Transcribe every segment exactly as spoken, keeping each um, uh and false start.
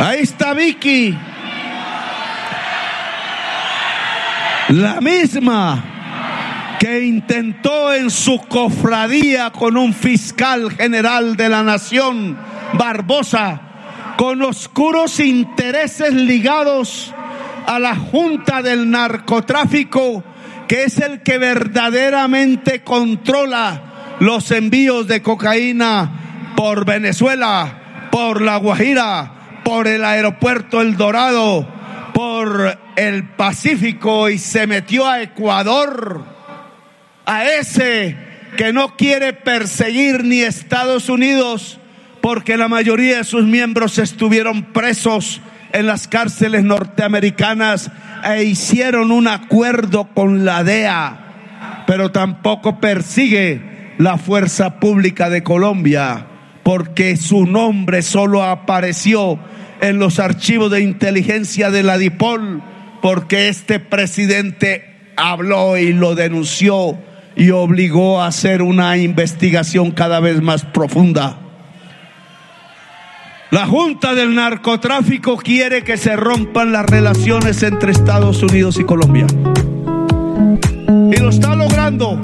Ahí está Vicky, la misma que intentó en su cofradía con un fiscal general de la nación, Barbosa, con oscuros intereses ligados a la Junta del Narcotráfico, que es el que verdaderamente controla los envíos de cocaína por Venezuela, por La Guajira, por el aeropuerto El Dorado, por el Pacífico, y se metió a Ecuador, a ese que no quiere perseguir ni Estados Unidos, porque la mayoría de sus miembros estuvieron presos en las cárceles norteamericanas e hicieron un acuerdo con la D E A, pero tampoco persigue la fuerza pública de Colombia, porque su nombre solo apareció en los archivos de inteligencia de la DIPOL, porque este presidente habló y lo denunció y obligó a hacer una investigación cada vez más profunda. La Junta del Narcotráfico quiere que se rompan las relaciones entre Estados Unidos y Colombia, y lo está logrando.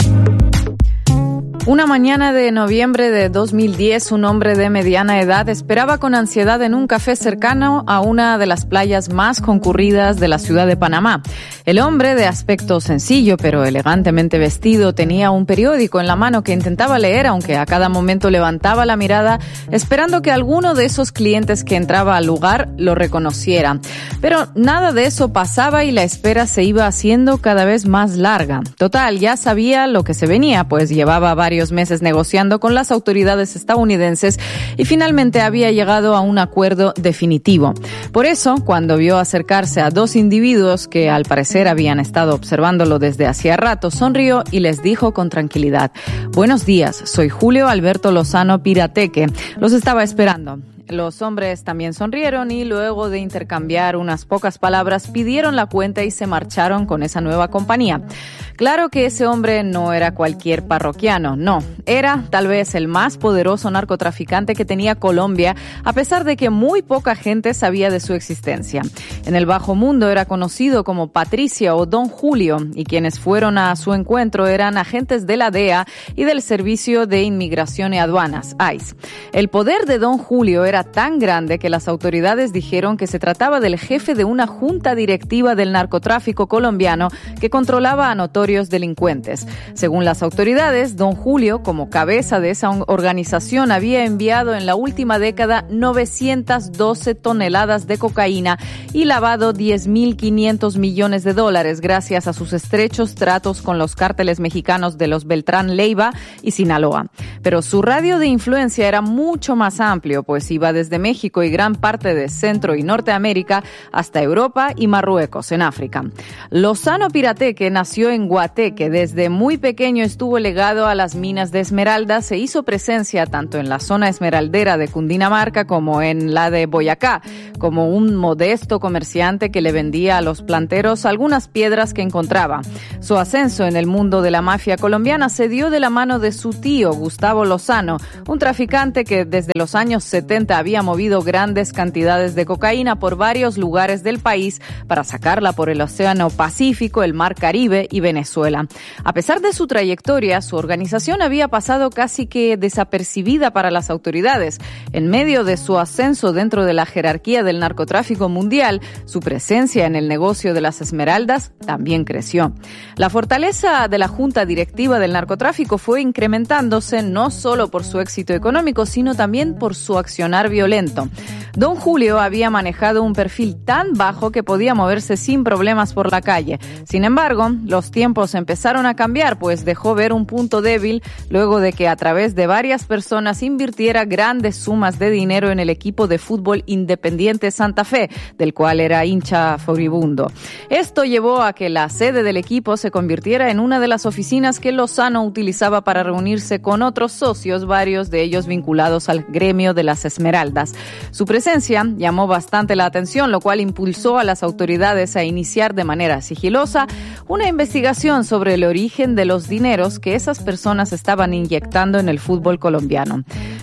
Una mañana de noviembre de dos mil diez, un hombre de mediana edad esperaba con ansiedad en un café cercano a una de las playas más concurridas de la ciudad de Panamá. El hombre, de aspecto sencillo pero elegantemente vestido, tenía un periódico en la mano que intentaba leer, aunque a cada momento levantaba la mirada esperando que alguno de esos clientes que entraba al lugar lo reconociera. Pero nada de eso pasaba y la espera se iba haciendo cada vez más larga. Total, ya sabía lo que se venía, pues llevaba varios meses negociando con las autoridades estadounidenses y finalmente había llegado a un acuerdo definitivo. Por eso, cuando vio acercarse a dos individuos que al parecer habían estado observándolo desde hacía rato, sonrió y les dijo con tranquilidad: "Buenos días, soy Julio Alberto Lozano Pirateque. Los estaba esperando". Los hombres también sonrieron y luego de intercambiar unas pocas palabras pidieron la cuenta y se marcharon con esa nueva compañía. Claro que ese hombre no era cualquier parroquiano, no. Era tal vez el más poderoso narcotraficante que tenía Colombia, a pesar de que muy poca gente sabía de su existencia. En el bajo mundo era conocido como Patricia o Don Julio, y quienes fueron a su encuentro eran agentes de la D E A y del Servicio de Inmigración y Aduanas, I C E. El poder de Don Julio era tan grande que las autoridades dijeron que se trataba del jefe de una junta directiva del narcotráfico colombiano que controlaba a notorios delincuentes. Según las autoridades, Don Julio, como cabeza de esa organización, había enviado en la última década novecientas doce toneladas de cocaína y lavado diez mil quinientos millones de dólares gracias a sus estrechos tratos con los cárteles mexicanos de los Beltrán Leiva y Sinaloa. Pero su radio de influencia era mucho más amplio, pues iba desde México y gran parte de Centro y Norteamérica hasta Europa y Marruecos, en África. Lozano Pirateque nació en Guateque. Desde muy pequeño estuvo ligado a las minas de esmeralda. Se hizo presencia tanto en la zona esmeraldera de Cundinamarca como en la de Boyacá, como un modesto comerciante que le vendía a los planteros algunas piedras que encontraba. Su ascenso en el mundo de la mafia colombiana se dio de la mano de su tío, Gustavo Lozano, un traficante que desde los años setenta había movido grandes cantidades de cocaína por varios lugares del país para sacarla por el Océano Pacífico, el Mar Caribe y Venezuela. A pesar de su trayectoria, su organización había pasado casi que desapercibida para las autoridades. En medio de su ascenso dentro de la jerarquía del narcotráfico mundial, su presencia en el negocio de las esmeraldas también creció. La fortaleza de la junta directiva del narcotráfico fue incrementándose no solo por su éxito económico, sino también por su accionar violento. Don Julio había manejado un perfil tan bajo que podía moverse sin problemas por la calle. Sin embargo, los tiempos empezaron a cambiar, pues dejó ver un punto débil luego de que a través de varias personas invirtiera grandes sumas de dinero en el equipo de fútbol Independiente Santa Fe, del cual era hincha furibundo. Esto llevó a que la sede del equipo se convirtiera en una de las oficinas que Lozano utilizaba para reunirse con otros socios, varios de ellos vinculados al gremio de las Esmeraldas. Su presencia llamó bastante la atención, lo cual impulsó a las autoridades a iniciar de manera sigilosa una investigación sobre el origen de los dineros que esas personas estaban inyectando en el fútbol colombiano.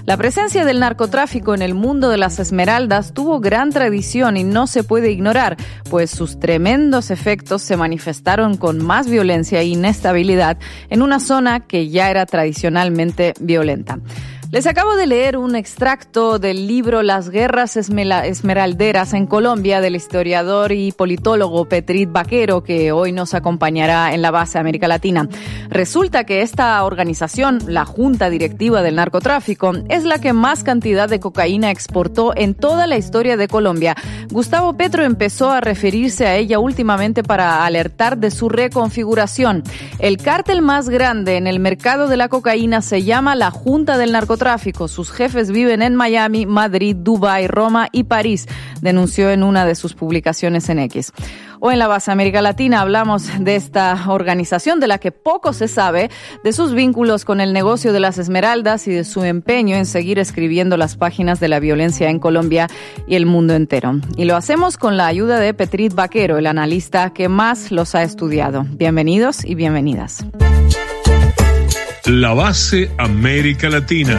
La presencia del narcotráfico en el mundo de las esmeraldas tuvo gran tradición y no se puede ignorar, pues sus tremendos efectos se manifestaron con más violencia e inestabilidad en una zona que ya era tradicionalmente violenta. Les acabo de leer un extracto del libro Las guerras esmeralderas en Colombia del historiador y politólogo Petrit Vaquero, que hoy nos acompañará en la base América Latina. Resulta que esta organización, la Junta Directiva del Narcotráfico, es la que más cantidad de cocaína exportó en toda la historia de Colombia. Gustavo Petro empezó a referirse a ella últimamente para alertar de su reconfiguración. El cártel más grande en el mercado de la cocaína se llama la Junta del Narcotráfico. Sus jefes viven en Miami, Madrid, Dubái, Roma y París, denunció en una de sus publicaciones en X. Hoy en la base América Latina hablamos de esta organización de la que poco se sabe, de sus vínculos con el negocio de las esmeraldas y de su empeño en seguir escribiendo las páginas de la violencia en Colombia y el mundo entero. Y lo hacemos con la ayuda de Petrit Vaquero, el analista que más los ha estudiado. Bienvenidos y bienvenidas. La base América Latina.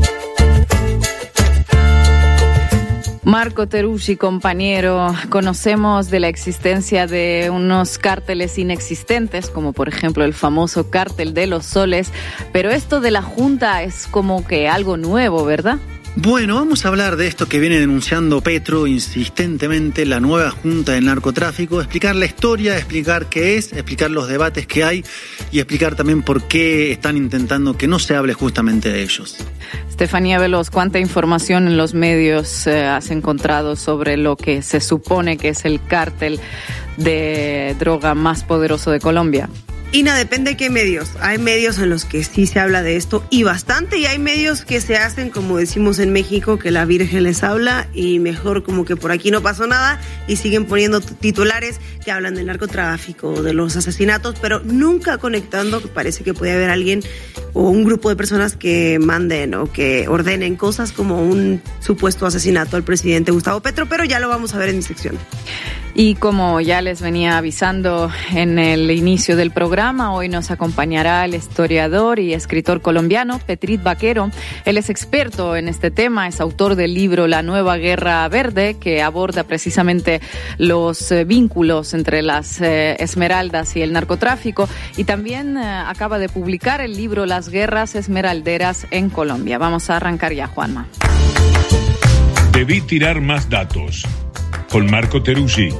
Marco Teruggi, compañero, conocemos de la existencia de unos cárteles inexistentes, como por ejemplo el famoso cártel de los soles, pero esto de la Junta es como que algo nuevo, ¿verdad? Bueno, vamos a hablar de esto que viene denunciando Petro insistentemente, la nueva Junta del Narcotráfico, explicar la historia, explicar qué es, explicar los debates que hay y explicar también por qué están intentando que no se hable justamente de ellos. Estefanía Veloz, ¿cuánta información en los medios eh, has encontrado sobre lo que se supone que es el cártel de droga más poderoso de Colombia? Ina, depende de qué medios. Hay medios en los que sí se habla de esto y bastante, y hay medios que se hacen, como decimos en México, que la Virgen les habla y mejor como que por aquí no pasó nada y siguen poniendo titulares que hablan del narcotráfico, de los asesinatos, pero nunca conectando que parece que puede haber alguien o un grupo de personas que manden o que ordenen cosas como un supuesto asesinato al presidente Gustavo Petro, pero ya lo vamos a ver en mi sección. Y como ya les venía avisando en el inicio del programa, hoy nos acompañará el historiador y escritor colombiano Petrit Vaquero. Él es experto en este tema, es autor del libro La Nueva Guerra Verde, que aborda precisamente los eh, vínculos entre las eh, esmeraldas y el narcotráfico, y también eh, acaba de publicar el libro Las guerras esmeralderas en Colombia. Vamos a arrancar ya, Juanma. Debí tirar más datos. Con Marco Teruggi.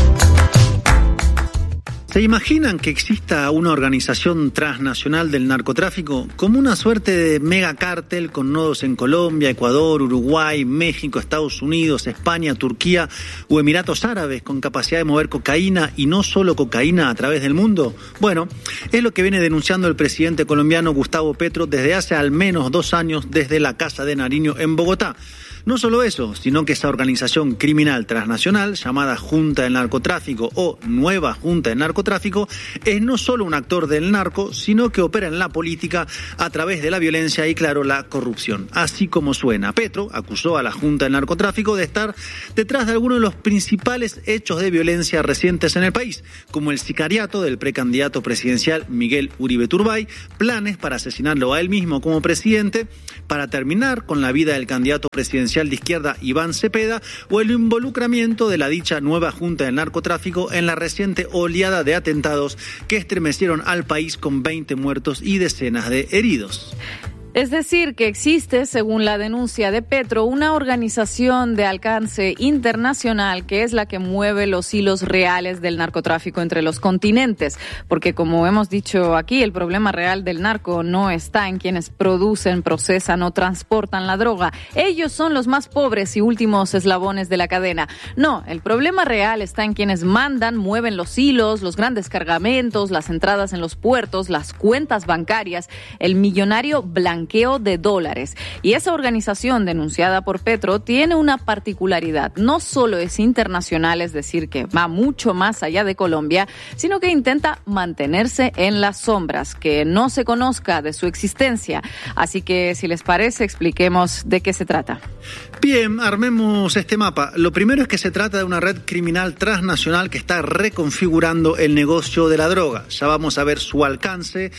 ¿Se imaginan que exista una organización transnacional del narcotráfico como una suerte de megacártel con nodos en Colombia, Ecuador, Uruguay, México, Estados Unidos, España, Turquía o Emiratos Árabes, con capacidad de mover cocaína y no solo cocaína a través del mundo? Bueno, es lo que viene denunciando el presidente colombiano Gustavo Petro desde hace al menos dos años desde la Casa de Nariño en Bogotá. No solo eso, sino que esa organización criminal transnacional, llamada Junta del Narcotráfico o Nueva Junta del Narcotráfico, es no solo un actor del narco, sino que opera en la política a través de la violencia y, claro, la corrupción. Así como suena, Petro acusó a la Junta del Narcotráfico de estar detrás de algunos de los principales hechos de violencia recientes en el país, como el sicariato del precandidato presidencial Miguel Uribe Turbay, planes para asesinarlo a él mismo como presidente, para terminar con la vida del candidato presidencial de izquierda Iván Cepeda, o el involucramiento de la dicha nueva Junta del Narcotráfico en la reciente oleada de atentados que estremecieron al país con veinte muertos y decenas de heridos. Es decir, que existe, según la denuncia de Petro, una organización de alcance internacional que es la que mueve los hilos reales del narcotráfico entre los continentes, porque como hemos dicho aquí, el problema real del narco no está en quienes producen, procesan o transportan la droga. Ellos son los más pobres y últimos eslabones de la cadena. No, el problema real está en quienes mandan, mueven los hilos, los grandes cargamentos, las entradas en los puertos, las cuentas bancarias, el millonario blanco de dólares. Y esa organización denunciada por Petro tiene una particularidad. No solo es internacional, es decir, que va mucho más allá de Colombia, sino que intenta mantenerse en las sombras, que no se conozca de su existencia. Así que, si les parece, expliquemos de qué se trata. Bien, armemos este mapa. Lo primero es que se trata de una red criminal transnacional que está reconfigurando el negocio de la droga. Ya vamos a ver su alcance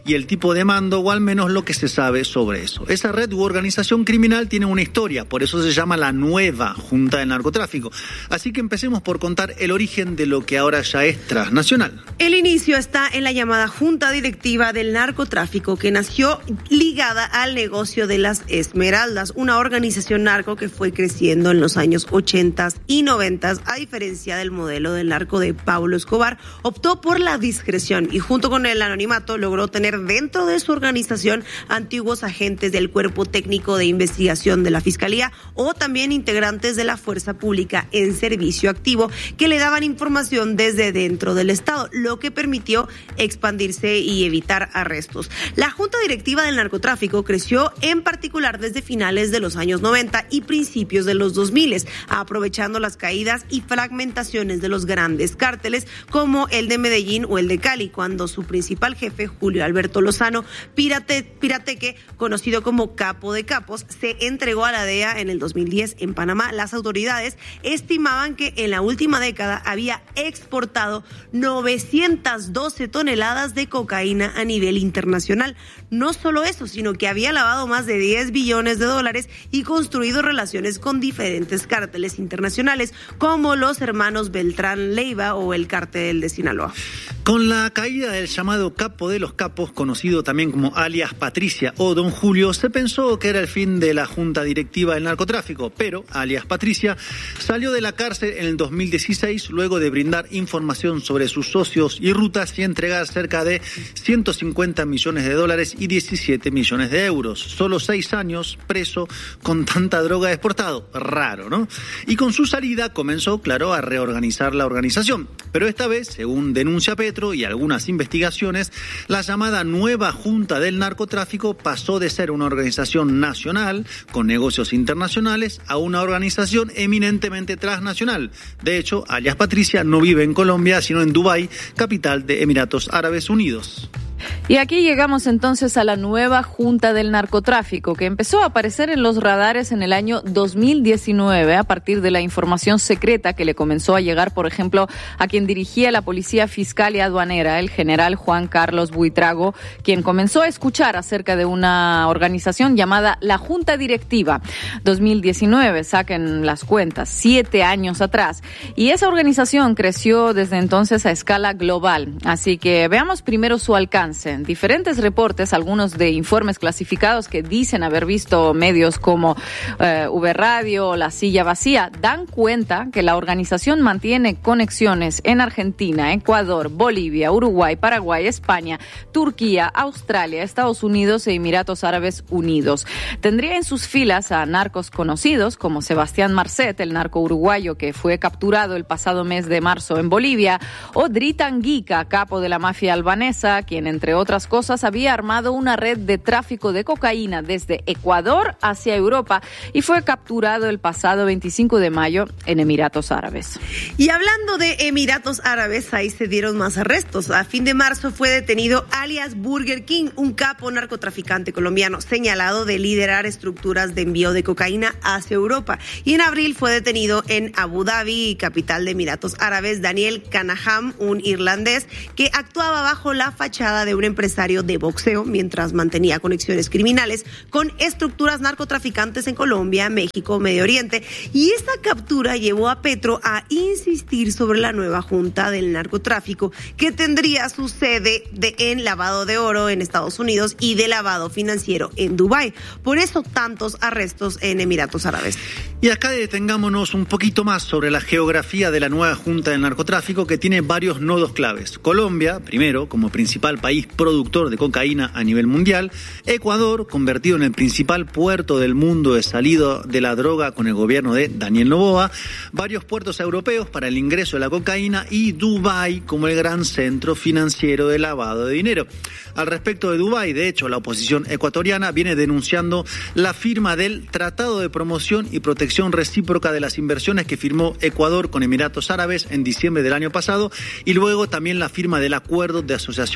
y el tipo de mando, o al menos lo que se sabe sobre eso. Esa red u organización criminal tiene una historia, por eso se llama la nueva Junta del Narcotráfico. Así que empecemos por contar el origen de lo que ahora ya es transnacional. El inicio está en la llamada Junta Directiva del Narcotráfico, que nació ligada al negocio de las Esmeraldas, una organización narco que fue creciendo en los años ochenta y noventa, a diferencia del modelo del narco de Pablo Escobar. Optó por la discreción y junto con el anonimato logró tener dentro de su organización antiguos agentes del Cuerpo Técnico de Investigación de la Fiscalía o también integrantes de la Fuerza Pública en servicio activo que le daban información desde dentro del Estado, lo que permitió expandirse y evitar arrestos. La Junta Directiva del Narcotráfico creció en particular desde finales de los años noventa y principios de los dos mil, aprovechando las caídas y fragmentaciones de los grandes cárteles como el de Medellín o el de Cali, cuando su principal jefe, Julio Alberto Lozano Pirate, Pirateque, conocido como Capo de Capos, se entregó a la D E A en el dos mil diez en Panamá. Las autoridades estimaban que en la última década había exportado novecientas doce toneladas de cocaína a nivel internacional. No solo eso, sino que había lavado más de diez billones de dólares y construido relaciones con diferentes cárteles internacionales como los hermanos Beltrán Leiva o el cártel de Sinaloa. Con la caída del llamado Capo de los Capos, conocido también como alias Patricia o Don Julio, se pensó que era el fin de la Junta Directiva del Narcotráfico, pero alias Patricia salió de la cárcel en el dos mil dieciséis luego de brindar información sobre sus socios y rutas y entregar cerca de ciento cincuenta millones de dólares y diecisiete millones de euros. Solo seis años preso con tanta droga exportado. Raro, ¿no? Y con su salida comenzó, claro, a reorganizar la organización. Pero esta vez, según denuncia Petro y algunas investigaciones, la llamada nueva Junta del Narcotráfico pasó de ser una organización nacional con negocios internacionales a una organización eminentemente transnacional. De hecho, alias Patricia no vive en Colombia, sino en Dubái, capital de Emiratos Árabes Unidos. Y aquí llegamos entonces a la nueva Junta del Narcotráfico, que empezó a aparecer en los radares en el año dos mil diecinueve a partir de la información secreta que le comenzó a llegar, por ejemplo, a quien dirigía la Policía Fiscal y Aduanera, el general Juan Carlos Buitrago, quien comenzó a escuchar acerca de una organización llamada la Junta Directiva. dos mil diecinueve, saquen las cuentas, siete años atrás. Y esa organización creció desde entonces a escala global. Así que veamos primero su alcance. Diferentes reportes, algunos de informes clasificados que dicen haber visto medios como eh, V Radio o La Silla Vacía, dan cuenta que la organización mantiene conexiones en Argentina, Ecuador, Bolivia, Uruguay, Paraguay, España, Turquía, Australia, Estados Unidos e Emiratos Árabes Unidos. Tendría en sus filas a narcos conocidos como Sebastián Marcet, el narco uruguayo que fue capturado el pasado mes de marzo en Bolivia, o Dritan Gica, capo de la mafia albanesa, quien entre otras cosas había armado una red de tráfico de cocaína desde Ecuador hacia Europa y fue capturado el pasado veinticinco de mayo en Emiratos Árabes. Y hablando de Emiratos Árabes, ahí se dieron más arrestos. A fin de marzo fue detenido alias Burger King, un capo narcotraficante colombiano señalado de liderar estructuras de envío de cocaína hacia Europa. Y en abril fue detenido en Abu Dhabi, capital de Emiratos Árabes, Daniel Canaham, un irlandés que actuaba bajo la fachada de un empresario de boxeo mientras mantenía conexiones criminales con estructuras narcotraficantes en Colombia, México, Medio Oriente. Y esta captura llevó a Petro a insistir sobre la nueva Junta del Narcotráfico, que tendría su sede de, en lavado de oro en Estados Unidos y de lavado financiero en Dubái. Por eso tantos arrestos en Emiratos Árabes. Y acá detengámonos un poquito más sobre la geografía de la nueva Junta del Narcotráfico, que tiene varios nodos claves. Colombia, primero, como principal país productor de cocaína a nivel mundial. Ecuador, convertido en el principal puerto del mundo de salida de la droga con el gobierno de Daniel Noboa. Varios puertos europeos para el ingreso de la cocaína y Dubái como el gran centro financiero de lavado de dinero. Al respecto de Dubái, de hecho, la oposición ecuatoriana viene denunciando la firma del Tratado de Promoción y Protección Recíproca de las Inversiones que firmó Ecuador con Emiratos Árabes en diciembre del año pasado y luego también la firma del Acuerdo de Asociación Económica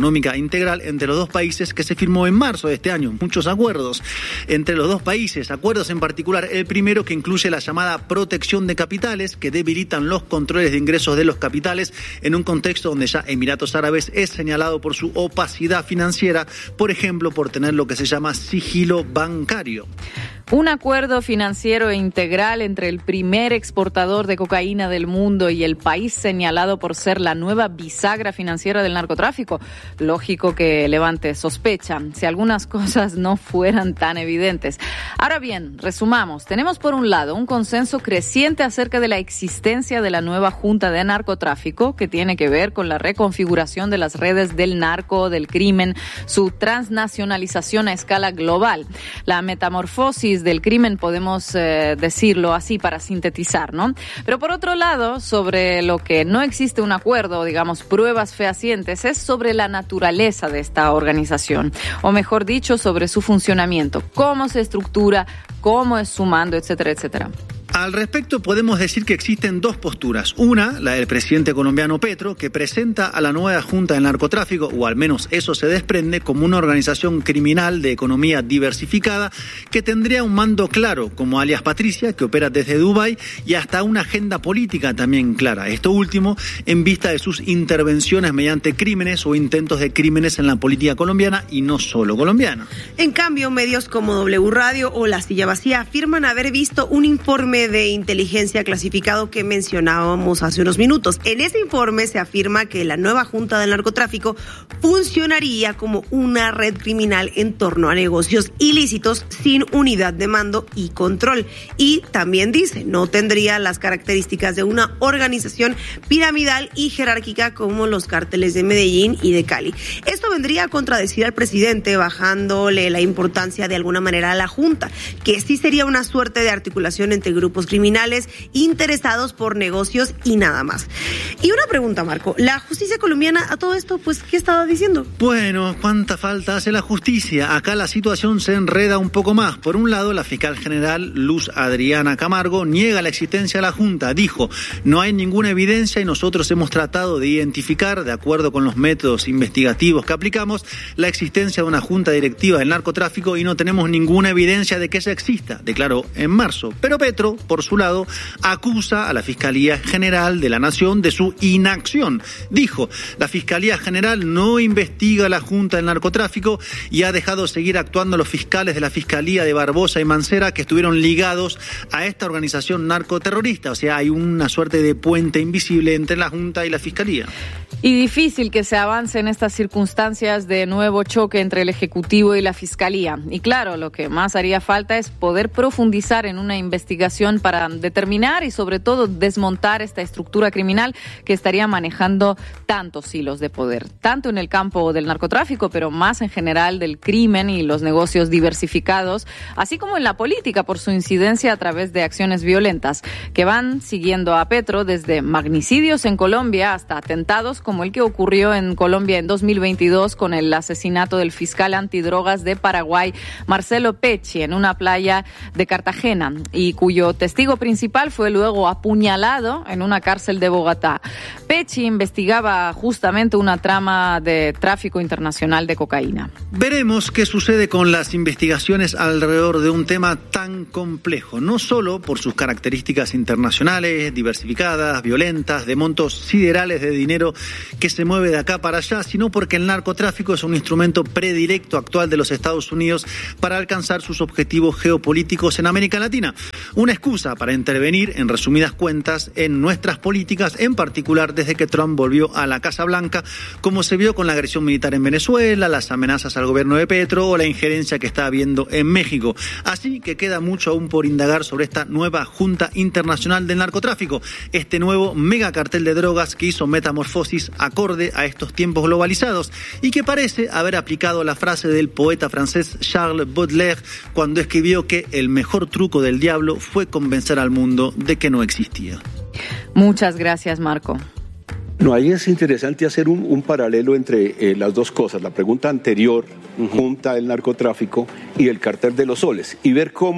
económica integral entre los dos países que se firmó en marzo de este año. Muchos acuerdos entre los dos países, acuerdos en particular el primero que incluye la llamada protección de capitales, que debilitan los controles de ingresos de los capitales en un contexto donde ya Emiratos Árabes es señalado por su opacidad financiera, por ejemplo, por tener lo que se llama sigilo bancario. Un acuerdo financiero integral entre el primer exportador de cocaína del mundo y el país señalado por ser la nueva bisagra financiera del narcotráfico. Lógico que levante sospecha, si algunas cosas no fueran tan evidentes. Ahora bien, resumamos. Tenemos por un lado un consenso creciente acerca de la existencia de la nueva Junta de Narcotráfico, que tiene que ver con la reconfiguración de las redes del narco, del crimen, su transnacionalización a escala global. La metamorfosis del crimen, podemos eh, decirlo así para sintetizar, ¿no? Pero por otro lado, sobre lo que no existe un acuerdo, digamos, pruebas fehacientes, es sobre la naturaleza de esta organización, o mejor dicho, sobre su funcionamiento, cómo se estructura, cómo es su mando, etcétera, etcétera. Al respecto podemos decir que existen dos posturas. Una, la del presidente colombiano Petro, que presenta a la nueva Junta del Narcotráfico, o al menos eso se desprende, como una organización criminal de economía diversificada que tendría un mando claro, como alias Patricia, que opera desde Dubái, y hasta una agenda política también clara. Esto último en vista de sus intervenciones mediante crímenes o intentos de crímenes en la política colombiana y no solo colombiana. En cambio, medios como W Radio o La Silla Vacía afirman haber visto un informe de inteligencia clasificado que mencionábamos hace unos minutos. En ese informe se afirma que la nueva Junta del Narcotráfico funcionaría como una red criminal en torno a negocios ilícitos sin unidad de mando y control. Y también dice, no tendría las características de una organización piramidal y jerárquica como los cárteles de Medellín y de Cali. Esto vendría a contradecir al presidente, bajándole la importancia de alguna manera a la Junta, que sí sería una suerte de articulación entre grupos criminales interesados por negocios y nada más. Y una pregunta, Marco, la justicia colombiana a todo esto, pues, ¿qué estaba diciendo? Bueno, ¿cuánta falta hace la justicia? Acá la situación se enreda un poco más. Por un lado, la fiscal general Luz Adriana Camargo niega la existencia de la Junta. Dijo, no hay ninguna evidencia y nosotros hemos tratado de identificar, de acuerdo con los métodos investigativos que aplicamos, la existencia de una Junta Directiva del Narcotráfico y no tenemos ninguna evidencia de que ella exista, declaró en marzo. Pero Petro, por su lado, acusa a la Fiscalía General de la Nación de su inacción. Dijo, la Fiscalía General no investiga a la Junta del Narcotráfico y ha dejado seguir actuando los fiscales de la Fiscalía de Barbosa y Mancera que estuvieron ligados a esta organización narcoterrorista. O sea, hay una suerte de puente invisible entre la Junta y la Fiscalía. Y difícil que se avance en estas circunstancias de nuevo choque entre el Ejecutivo y la Fiscalía. Y claro, lo que más haría falta es poder profundizar en una investigación para determinar y sobre todo desmontar esta estructura criminal que estaría manejando tantos hilos de poder, tanto en el campo del narcotráfico, pero más en general del crimen y los negocios diversificados, así como en la política por su incidencia a través de acciones violentas que van siguiendo a Petro desde magnicidios en Colombia hasta atentados como el que ocurrió en Colombia en dos mil veintidós con el asesinato del fiscal antidrogas de Paraguay, Marcelo Pecci, en una playa de Cartagena, y cuyo testigo principal fue luego apuñalado en una cárcel de Bogotá. Pecci investigaba justamente una trama de tráfico internacional de cocaína. Veremos qué sucede con las investigaciones alrededor de un tema tan complejo, no solo por sus características internacionales, diversificadas, violentas, de montos siderales de dinero que se mueve de acá para allá, sino porque el narcotráfico es un instrumento predilecto actual de los Estados Unidos para alcanzar sus objetivos geopolíticos en América Latina. Una excusa para intervenir, en resumidas cuentas, en nuestras políticas, en particular desde que Trump volvió a la Casa Blanca, como se vio con la agresión militar en Venezuela, las amenazas al gobierno de Petro o la injerencia que está habiendo en México. Así que queda mucho aún por indagar sobre esta nueva Junta Internacional del Narcotráfico, este nuevo megacartel de drogas que hizo metamorfosis acorde a estos tiempos globalizados y que parece haber aplicado la frase del poeta francés Charles Baudelaire cuando escribió que el mejor truco del diablo fue convencer al mundo de que no existía. Muchas gracias, Marco. No, ahí es interesante hacer un, un paralelo entre eh, las dos cosas, la pregunta anterior, uh-huh. Junta del Narcotráfico y el Cartel de los Soles, y ver cómo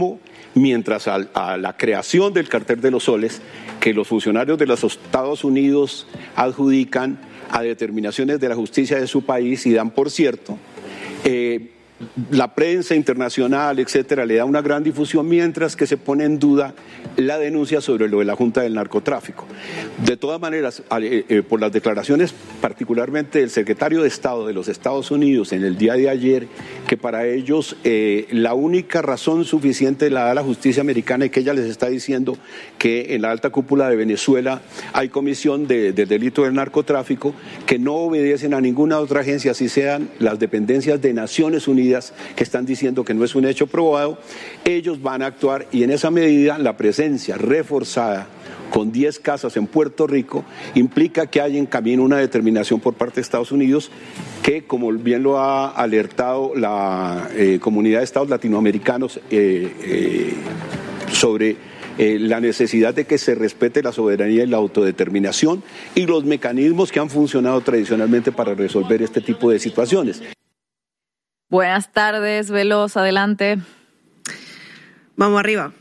mientras a, a la creación del cartel de los soles, que los funcionarios de los Estados Unidos adjudican a determinaciones de la justicia de su país y dan por cierto, eh, la prensa internacional, etcétera, le da una gran difusión, mientras que se pone en duda la denuncia sobre lo de la Junta del Narcotráfico. De todas maneras, eh, eh, por las declaraciones particularmente del secretario de Estado de los Estados Unidos en el día de ayer, que para ellos eh, la única razón suficiente la da la justicia americana, y que ella les está diciendo que en la alta cúpula de Venezuela hay comisión de, de delito del narcotráfico, que no obedecen a ninguna otra agencia, así sean las dependencias de Naciones Unidas, que están diciendo que no es un hecho probado. Ellos van a actuar, y en esa medida la presencia reforzada con diez casas en Puerto Rico implica que hay en camino una determinación por parte de Estados Unidos que, como bien lo ha alertado la eh, comunidad de estados latinoamericanos eh, eh, sobre eh, la necesidad de que se respete la soberanía y la autodeterminación y los mecanismos que han funcionado tradicionalmente para resolver este tipo de situaciones. Buenas tardes, Veloz, adelante. Vamos arriba.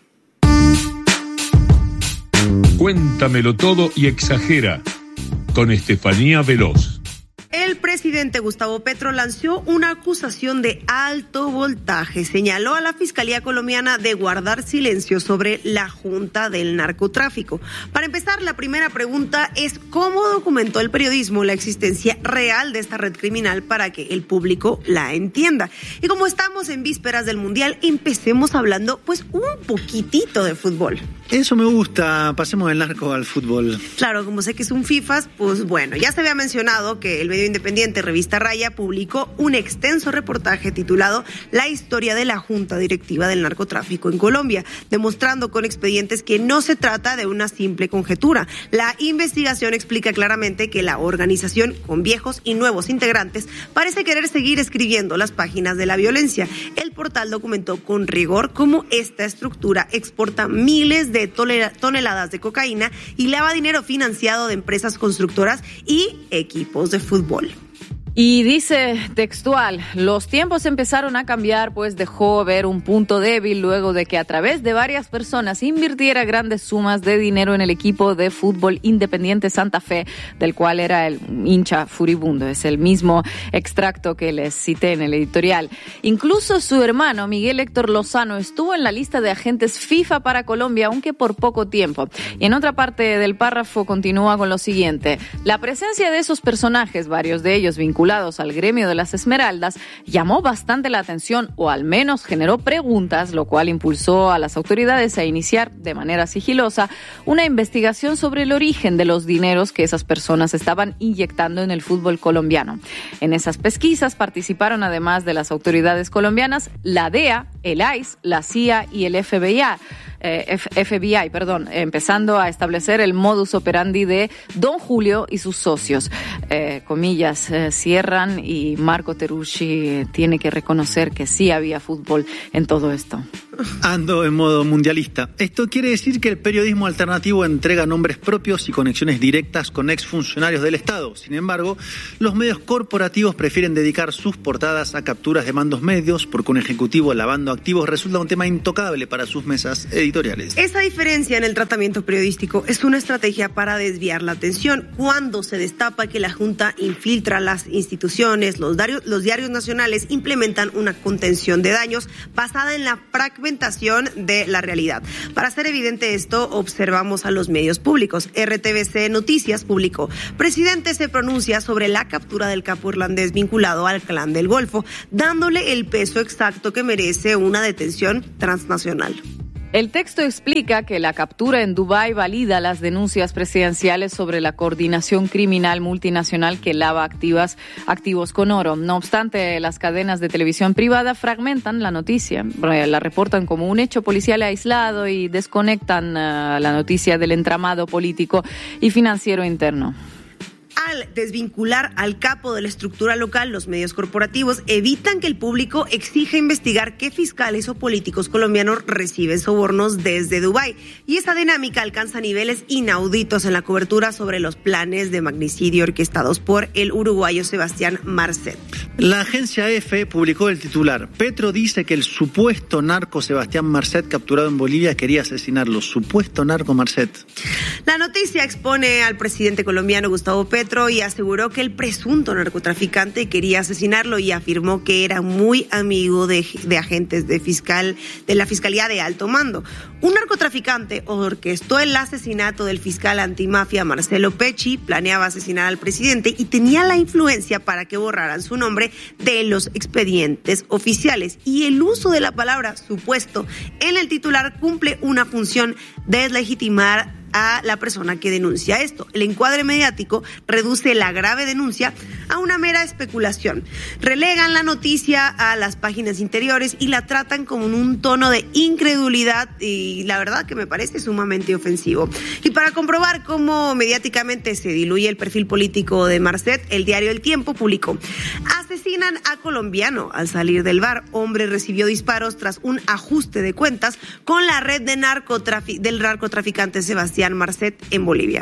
Cuéntamelo todo y exagera, con Estefanía Veloz. El presidente Gustavo Petro lanzó una acusación de alto voltaje. Señaló a la Fiscalía colombiana de guardar silencio sobre la Junta del Narcotráfico. Para empezar, la primera pregunta es ¿cómo documentó el periodismo la existencia real de esta red criminal para que el público la entienda? Y como estamos en vísperas del Mundial, empecemos hablando pues un poquitito de fútbol. Eso me gusta, pasemos del narco al fútbol. Claro, como sé que es un FIFAs, pues bueno, ya se había mencionado que el medio independiente Revista Raya publicó un extenso reportaje titulado La historia de la Junta Directiva del Narcotráfico en Colombia, demostrando con expedientes que no se trata de una simple conjetura. La investigación explica claramente que la organización, con viejos y nuevos integrantes, parece querer seguir escribiendo las páginas de la violencia. El portal documentó con rigor cómo esta estructura exporta miles de toneladas de cocaína y lava dinero financiado de empresas constructoras y equipos de fútbol. Y dice textual, los tiempos empezaron a cambiar, pues dejó ver un punto débil luego de que a través de varias personas invirtiera grandes sumas de dinero en el equipo de fútbol Independiente Santa Fe, del cual era el hincha furibundo. Es el mismo extracto que les cité en el editorial. Incluso su hermano, Miguel Héctor Lozano, estuvo en la lista de agentes FIFA para Colombia, aunque por poco tiempo. Y en otra parte del párrafo continúa con lo siguiente. La presencia de esos personajes, varios de ellos vinculados al gremio de las Esmeraldas, llamó bastante la atención, o al menos generó preguntas, lo cual impulsó a las autoridades a iniciar de manera sigilosa una investigación sobre el origen de los dineros que esas personas estaban inyectando en el fútbol colombiano. En esas pesquisas participaron, además de las autoridades colombianas, la D E A, el I C E, la C I A y el F B I. Eh, F B I, perdón, empezando a establecer el modus operandi de Don Julio y sus socios. Eh, comillas, eh, cierran, y Marco Terussi tiene que reconocer que sí había fútbol en todo esto. Ando en modo mundialista. Esto quiere decir que el periodismo alternativo entrega nombres propios y conexiones directas con exfuncionarios del Estado. Sin embargo, los medios corporativos prefieren dedicar sus portadas a capturas de mandos medios, porque un ejecutivo lavando activos resulta un tema intocable para sus mesas editoriales. Esa diferencia en el tratamiento periodístico es una estrategia para desviar la atención. Cuando se destapa que la Junta infiltra las instituciones, los diarios, los diarios nacionales implementan una contención de daños basada en la fragmentación de la realidad. Para hacer evidente esto, observamos a los medios públicos. R T V C Noticias publicó: presidente se pronuncia sobre la captura del capo irlandés vinculado al Clan del Golfo, dándole el peso exacto que merece una detención transnacional. El texto explica que la captura en Dubái valida las denuncias presidenciales sobre la coordinación criminal multinacional que lava activas, activos con oro. No obstante, las cadenas de televisión privada fragmentan la noticia, la reportan como un hecho policial aislado y desconectan uh, la noticia del entramado político y financiero interno. Al al desvincular al capo de la estructura local, los medios corporativos evitan que el público exija investigar qué fiscales o políticos colombianos reciben sobornos desde Dubái. Y esa dinámica alcanza niveles inauditos en la cobertura sobre los planes de magnicidio orquestados por el uruguayo Sebastián Marcet. La agencia EFE publicó el titular: Petro dice que el supuesto narco Sebastián Marcet, capturado en Bolivia, quería asesinarlo. Supuesto narco Marcet. La noticia expone al presidente colombiano Gustavo Petro y aseguró que el presunto narcotraficante quería asesinarlo y afirmó que era muy amigo de, de agentes de fiscal de la Fiscalía de Alto Mando. Un narcotraficante orquestó el asesinato del fiscal antimafia Marcelo Pecci, planeaba asesinar al presidente y tenía la influencia para que borraran su nombre de los expedientes oficiales. Y el uso de la palabra supuesto en el titular cumple una función de deslegitimar a la persona que denuncia esto. El encuadre mediático reduce la grave denuncia a una mera especulación. Relegan la noticia a las páginas interiores y la tratan con un tono de incredulidad y la verdad que me parece sumamente ofensivo. Y para comprobar cómo mediáticamente se diluye el perfil político de Marcet, el diario El Tiempo publicó: asesinan a colombiano al salir del bar. Hombre recibió disparos tras un ajuste de cuentas con la red de narcotrafic- del narcotraficante Sebastián Marcet en Bolivia.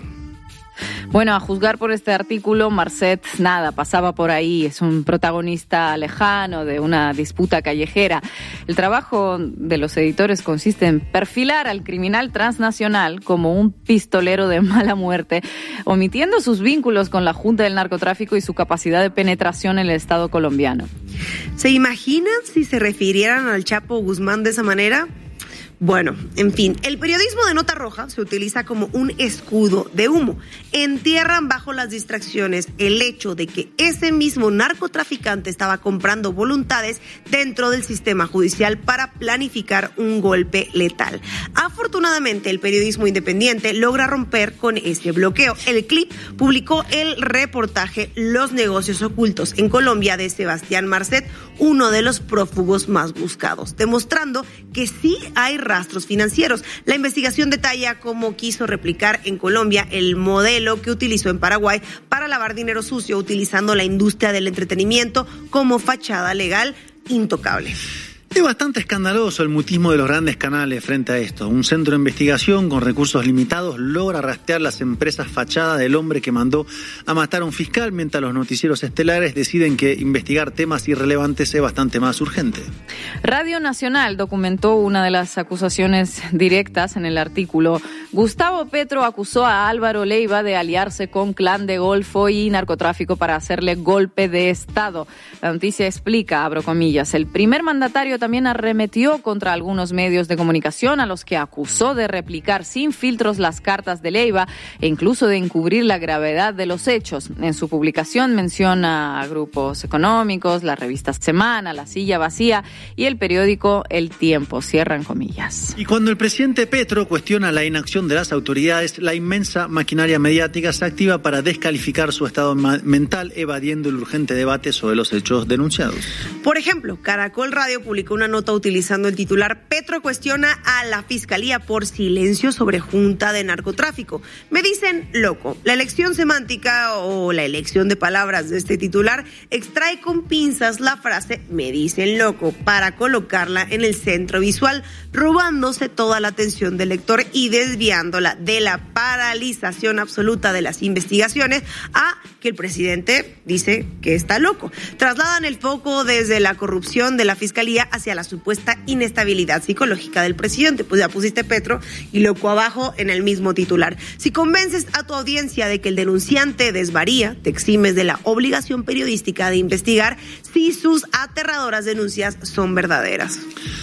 Bueno, a juzgar por este artículo, Marcet, nada, pasaba por ahí, es un protagonista lejano de una disputa callejera. El trabajo de los editores consiste en perfilar al criminal transnacional como un pistolero de mala muerte, omitiendo sus vínculos con la Junta del Narcotráfico y su capacidad de penetración en el Estado colombiano. ¿Se imaginan si se refirieran al Chapo Guzmán de esa manera? Bueno, en fin, el periodismo de nota roja se utiliza como un escudo de humo. Entierran bajo las distracciones el hecho de que ese mismo narcotraficante estaba comprando voluntades dentro del sistema judicial para planificar un golpe letal. Afortunadamente, el periodismo independiente logra romper con ese bloqueo. El Clip publicó el reportaje Los negocios ocultos en Colombia de Sebastián Marcet, uno de los prófugos más buscados, demostrando que sí hay rastros financieros. La investigación detalla cómo quiso replicar en Colombia el modelo que utilizó en Paraguay para lavar dinero sucio, utilizando la industria del entretenimiento como fachada legal intocable. Es bastante escandaloso el mutismo de los grandes canales frente a esto. Un centro de investigación con recursos limitados logra rastrear las empresas fachada del hombre que mandó a matar a un fiscal, mientras los noticieros estelares deciden que investigar temas irrelevantes es bastante más urgente. Radio Nacional documentó una de las acusaciones directas en el artículo. Gustavo Petro acusó a Álvaro Leiva de aliarse con Clan de Golfo y narcotráfico para hacerle golpe de Estado. La noticia explica, abro comillas, el primer mandatario también arremetió contra algunos medios de comunicación a los que acusó de replicar sin filtros las cartas de Leiva e incluso de encubrir la gravedad de los hechos. En su publicación menciona a grupos económicos, la revista Semana, La Silla Vacía y el periódico El Tiempo, cierran comillas. Y cuando el presidente Petro cuestiona la inacción de las autoridades, la inmensa maquinaria mediática se activa para descalificar su estado ma- mental, evadiendo el urgente debate sobre los hechos denunciados. Por ejemplo, Caracol Radio publicó una nota utilizando el titular: Petro cuestiona a la Fiscalía por silencio sobre Junta de Narcotráfico. Me dicen loco. La elección semántica o la elección de palabras de este titular extrae con pinzas la frase "me dicen loco" para colocarla en el centro visual, robándose toda la atención del lector y desviándola de la paralización absoluta de las investigaciones a que el presidente dice que está loco. Trasladan el foco desde la corrupción de la Fiscalía hacia la supuesta inestabilidad psicológica del presidente. Pues ya pusiste Petro y loco abajo en el mismo titular. Si convences a tu audiencia de que el denunciante desvaría, te eximes de la obligación periodística de investigar si sus aterradoras denuncias son verdaderas.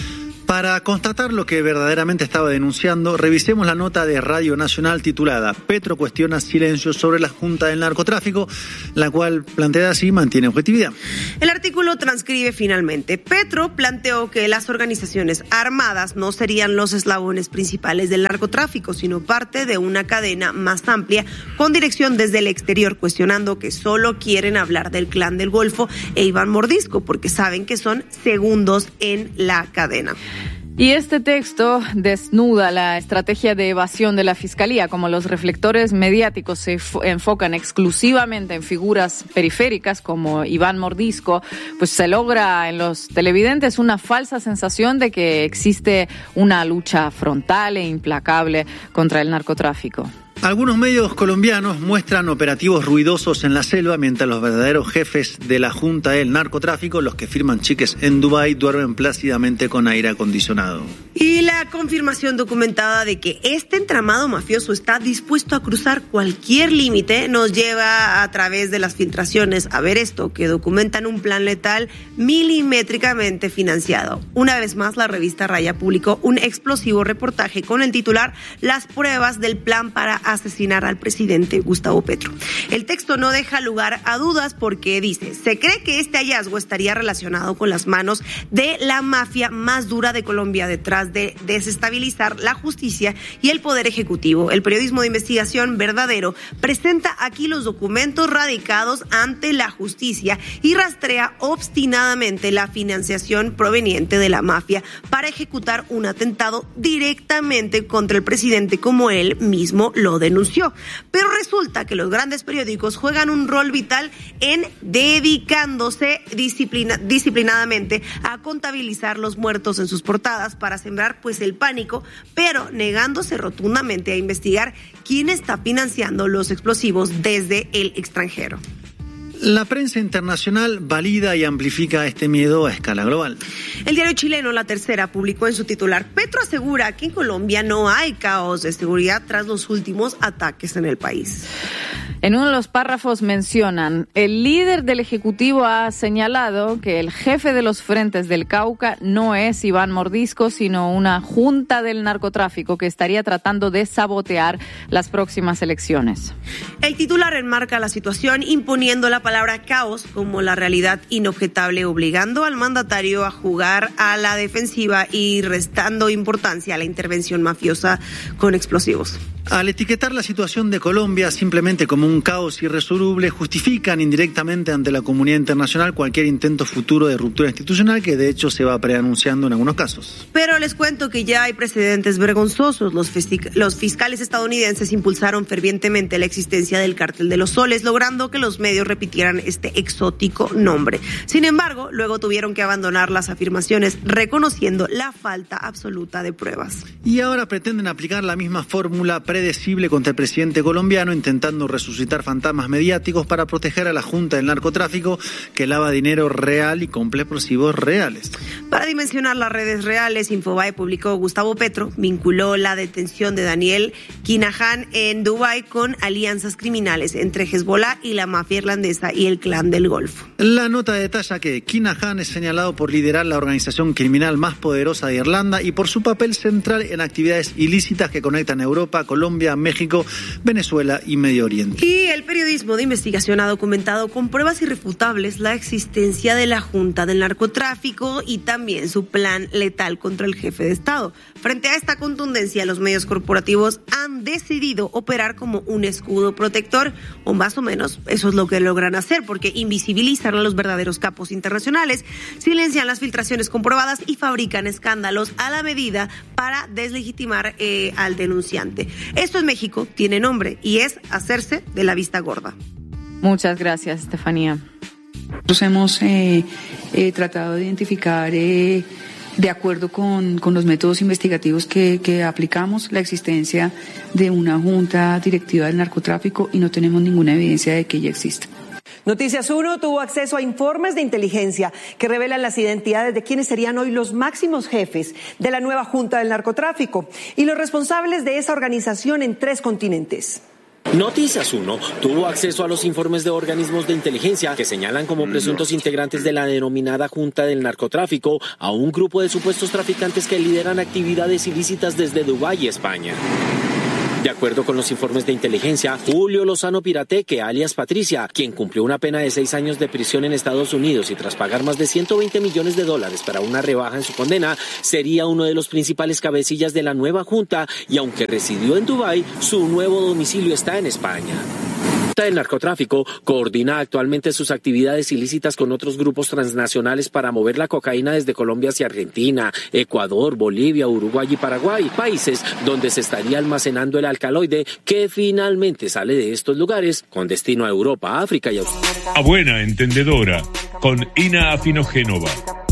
Para constatar lo que verdaderamente estaba denunciando, revisemos la nota de Radio Nacional titulada Petro cuestiona silencio sobre la Junta del Narcotráfico, la cual, planteada así, mantiene objetividad. El artículo transcribe finalmente: Petro planteó que las organizaciones armadas no serían los eslabones principales del narcotráfico, sino parte de una cadena más amplia con dirección desde el exterior, cuestionando que solo quieren hablar del Clan del Golfo e Iván Mordisco porque saben que son segundos en la cadena. Y este texto desnuda la estrategia de evasión de la Fiscalía. Como los reflectores mediáticos se enfocan exclusivamente en figuras periféricas como Iván Mordisco, pues se logra en los televidentes una falsa sensación de que existe una lucha frontal e implacable contra el narcotráfico. Algunos medios colombianos muestran operativos ruidosos en la selva mientras los verdaderos jefes de la Junta del Narcotráfico, los que firman cheques en Dubái, duermen plácidamente con aire acondicionado. Y la confirmación documentada de que este entramado mafioso está dispuesto a cruzar cualquier límite nos lleva a través de las filtraciones a ver esto, que documentan un plan letal milimétricamente financiado. Una vez más, la revista Raya publicó un explosivo reportaje con el titular Las pruebas del plan para asesinar al presidente Gustavo Petro. El texto no deja lugar a dudas porque dice, se cree que este hallazgo estaría relacionado con las manos de la mafia más dura de Colombia detrás de desestabilizar la justicia y el poder ejecutivo. El periodismo de investigación Verdadero presenta aquí los documentos radicados ante la justicia y rastrea obstinadamente la financiación proveniente de la mafia para ejecutar un atentado directamente contra el presidente, como él mismo lo denunció. Pero resulta que los grandes periódicos juegan un rol vital en dedicándose disciplina, disciplinadamente a contabilizar los muertos en sus portadas para sembrar pues el pánico, pero negándose rotundamente a investigar quién está financiando los explosivos desde el extranjero. La prensa internacional valida y amplifica este miedo a escala global. El diario chileno La Tercera publicó en su titular: Petro asegura que en Colombia no hay caos de seguridad tras los últimos ataques en el país. En uno de los párrafos mencionan, el líder del Ejecutivo ha señalado que el jefe de los frentes del Cauca no es Iván Mordisco, sino una junta del narcotráfico que estaría tratando de sabotear las próximas elecciones. El titular enmarca la situación imponiendo la palabra caos como la realidad inobjetable, obligando al mandatario a jugar a la defensiva y restando importancia a la intervención mafiosa con explosivos. Al etiquetar la situación de Colombia simplemente como un caos irresoluble, justifican indirectamente ante la comunidad internacional cualquier intento futuro de ruptura institucional que de hecho se va preanunciando en algunos casos. Pero les cuento que ya hay precedentes vergonzosos. Los, festi- los fiscales estadounidenses impulsaron fervientemente la existencia del Cártel de los Soles, logrando que los medios repitieran este exótico nombre. Sin embargo, luego tuvieron que abandonar las afirmaciones, reconociendo la falta absoluta de pruebas. Y ahora pretenden aplicar la misma fórmula predecible contra el presidente colombiano, intentando resucitar fantasmas mediáticos para proteger a la Junta del Narcotráfico que lava dinero real y compra explosivos reales. Para dimensionar las redes reales, Infobae publicó: Gustavo Petro vinculó la detención de Daniel Kinahan en Dubái con alianzas criminales entre Hezbollah y la mafia irlandesa y el Clan del Golfo. La nota detalla que Kinahan es señalado por liderar la organización criminal más poderosa de Irlanda y por su papel central en actividades ilícitas que conectan Europa, Colombia, Colombia, México, Venezuela y Medio Oriente. Y el periodismo de investigación ha documentado con pruebas irrefutables la existencia de la Junta del Narcotráfico y también su plan letal contra el jefe de Estado. Frente a esta contundencia, los medios corporativos han decidido operar como un escudo protector, o más o menos eso es lo que logran hacer, porque invisibilizan a los verdaderos capos internacionales, silencian las filtraciones comprobadas y fabrican escándalos a la medida para deslegitimar eh, al denunciante. Esto en México tiene nombre y es hacerse de la vista gorda. Muchas gracias, Estefanía. Nosotros hemos eh, eh, tratado de identificar, eh, de acuerdo con, con los métodos investigativos que, que aplicamos, la existencia de una junta directiva del narcotráfico y no tenemos ninguna evidencia de que ella exista. Noticias uno tuvo acceso a informes de inteligencia que revelan las identidades de quienes serían hoy los máximos jefes de la nueva Junta del Narcotráfico y los responsables de esa organización en tres continentes. Noticias uno tuvo acceso a los informes de organismos de inteligencia que señalan como presuntos integrantes de la denominada Junta del Narcotráfico a un grupo de supuestos traficantes que lideran actividades ilícitas desde Dubái, España. De acuerdo con los informes de inteligencia, Julio Lozano Pirateque, alias Patricia, quien cumplió una pena de seis años de prisión en Estados Unidos y tras pagar más de ciento veinte millones de dólares para una rebaja en su condena, sería uno de los principales cabecillas de la nueva junta y aunque residió en Dubái, su nuevo domicilio está en España. Junta del Narcotráfico coordina actualmente sus actividades ilícitas con otros grupos transnacionales para mover la cocaína desde Colombia hacia Argentina, Ecuador, Bolivia, Uruguay y Paraguay, países donde se estaría almacenando el alcaloide que finalmente sale de estos lugares con destino a Europa, África y Australia. A buena entendedora, con Ina Afinogénova.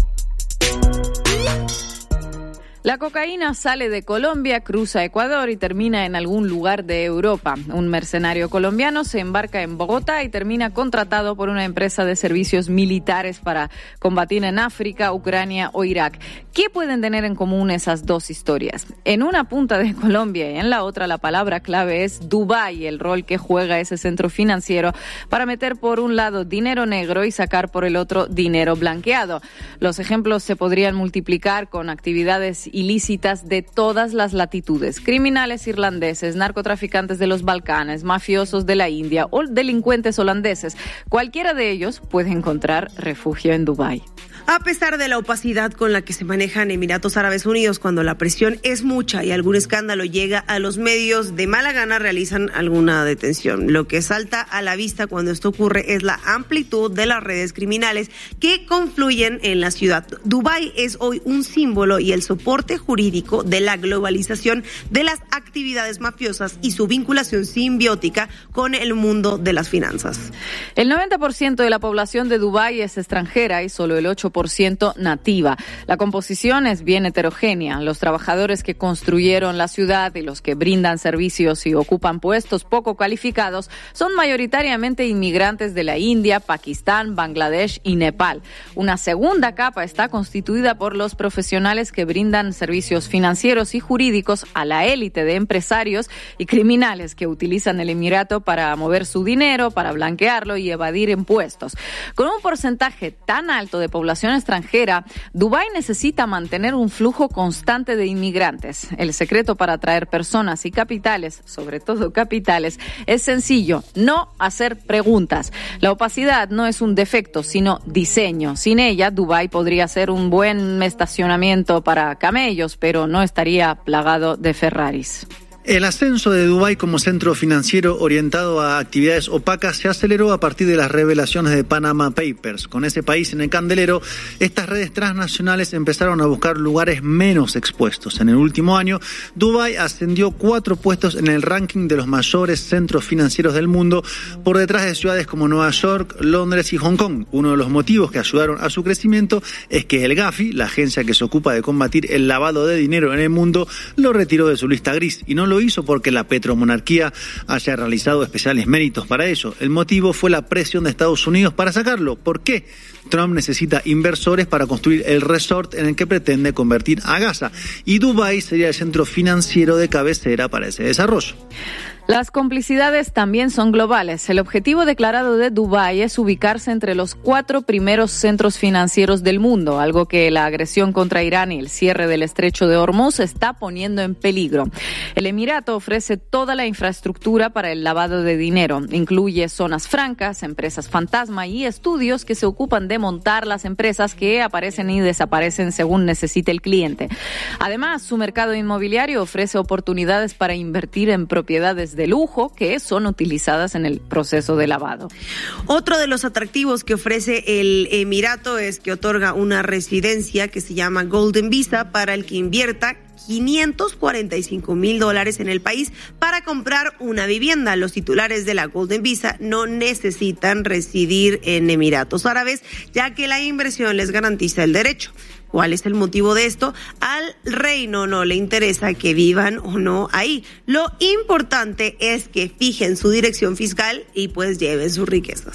La cocaína sale de Colombia, cruza Ecuador y termina en algún lugar de Europa. Un mercenario colombiano se embarca en Bogotá y termina contratado por una empresa de servicios militares para combatir en África, Ucrania o Irak. ¿Qué pueden tener en común esas dos historias? En una punta de Colombia y en la otra la palabra clave es Dubái, el rol que juega ese centro financiero para meter por un lado dinero negro y sacar por el otro dinero blanqueado. Los ejemplos se podrían multiplicar con actividades ilícitas de todas las latitudes. Criminales irlandeses, narcotraficantes de los Balcanes, mafiosos de la India o delincuentes holandeses. Cualquiera de ellos puede encontrar refugio en Dubái. A pesar de la opacidad con la que se manejan Emiratos Árabes Unidos, cuando la presión es mucha y algún escándalo llega a los medios, de mala gana realizan alguna detención. Lo que salta a la vista cuando esto ocurre es la amplitud de las redes criminales que confluyen en la ciudad. Dubái es hoy un símbolo y el soporte jurídico de la globalización de las actividades mafiosas y su vinculación simbiótica con el mundo de las finanzas. El noventa por ciento de la población de Dubái es extranjera y solo el ocho por ciento nativa. La composición es bien heterogénea. Los trabajadores que construyeron la ciudad y los que brindan servicios y ocupan puestos poco calificados son mayoritariamente inmigrantes de la India, Pakistán, Bangladesh y Nepal. Una segunda capa está constituida por los profesionales que brindan servicios financieros y jurídicos a la élite de empresarios y criminales que utilizan el Emirato para mover su dinero, para blanquearlo y evadir impuestos. Con un porcentaje tan alto de población extranjera, Dubái necesita mantener un flujo constante de inmigrantes. El secreto para atraer personas y capitales, sobre todo capitales, es sencillo: no hacer preguntas. La opacidad no es un defecto, sino diseño. Sin ella, Dubái podría ser un buen estacionamiento para camellos, pero no estaría plagado de Ferraris. El ascenso de Dubái como centro financiero orientado a actividades opacas se aceleró a partir de las revelaciones de Panama Papers. Con ese país en el candelero, estas redes transnacionales empezaron a buscar lugares menos expuestos. En el último año, Dubái ascendió cuatro puestos en el ranking de los mayores centros financieros del mundo, por detrás de ciudades como Nueva York, Londres y Hong Kong. Uno de los motivos que ayudaron a su crecimiento es que el Gafi, la agencia que se ocupa de combatir el lavado de dinero en el mundo, lo retiró de su lista gris, y no lo hizo porque la petromonarquía haya realizado especiales méritos para ello. El motivo fue la presión de Estados Unidos para sacarlo. ¿Por qué? Trump necesita inversores para construir el resort en el que pretende convertir a Gaza, y Dubái sería el centro financiero de cabecera para ese desarrollo. Las complicidades también son globales. El objetivo declarado de Dubái es ubicarse entre los cuatro primeros centros financieros del mundo, algo que la agresión contra Irán y el cierre del estrecho de Hormuz está poniendo en peligro. El Emirato ofrece toda la infraestructura para el lavado de dinero. Incluye zonas francas, empresas fantasma y estudios que se ocupan de montar las empresas que aparecen y desaparecen según necesite el cliente. Además, su mercado inmobiliario ofrece oportunidades para invertir en propiedades de lujo que son utilizadas en el proceso de lavado. Otro de los atractivos que ofrece el Emirato es que otorga una residencia que se llama Golden Visa para el que invierta quinientos cuarenta y cinco mil dólares en el país para comprar una vivienda. Los titulares de la Golden Visa no necesitan residir en Emiratos Árabes, ya que la inversión les garantiza el derecho. ¿Cuál es el motivo de esto? Al reino no le interesa que vivan o no ahí. Lo importante es que fijen su dirección fiscal y pues lleven sus riquezas.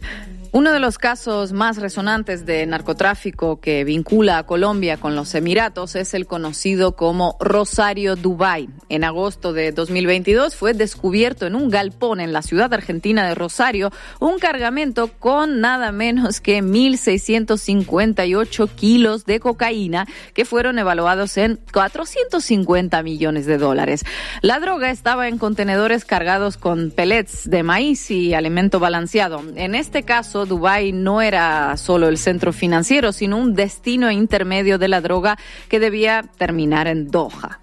Uno de los casos más resonantes de narcotráfico que vincula a Colombia con los Emiratos es el conocido como Rosario Dubái. En agosto de dos mil veintidós fue descubierto en un galpón en la ciudad argentina de Rosario un cargamento con nada menos que mil seiscientos cincuenta y ocho kilos de cocaína que fueron evaluados en cuatrocientos cincuenta millones de dólares. La droga estaba en contenedores cargados con pellets de maíz y alimento balanceado. En este caso, Dubái no era solo el centro financiero, sino un destino intermedio de la droga que debía terminar en Doha.